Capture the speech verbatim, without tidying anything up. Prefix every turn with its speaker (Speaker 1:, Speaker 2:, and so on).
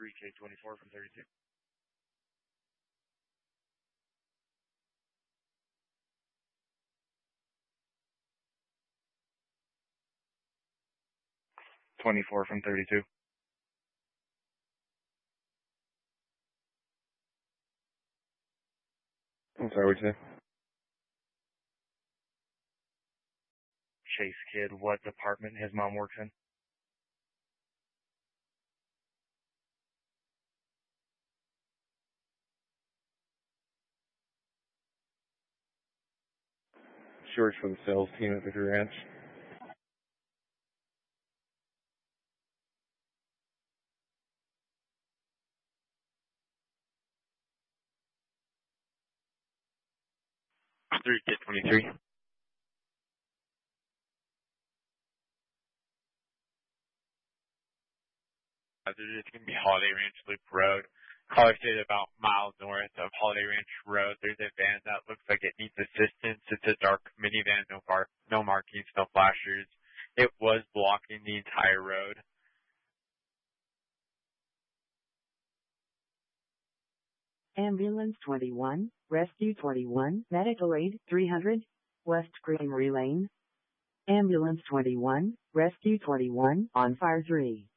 Speaker 1: three K twenty-four from thirty-two. twenty-four from thirty-two. I'm sorry, what'd you say? Chase Kid, what department his mom works in? She works for the sales team at Victory Ranch. three K twenty-three. There's going to be Holiday Ranch Loop Road. Caller stated about miles north of Holiday Ranch Road. There's a van that looks like it needs assistance. It's a dark minivan, no bar, no markings, no flashers. It was blocking the entire road.
Speaker 2: Ambulance twenty-one, Rescue twenty-one, Medical Aid three hundred, West Creamery Lane. Ambulance twenty-one, Rescue twenty-one, on fire three.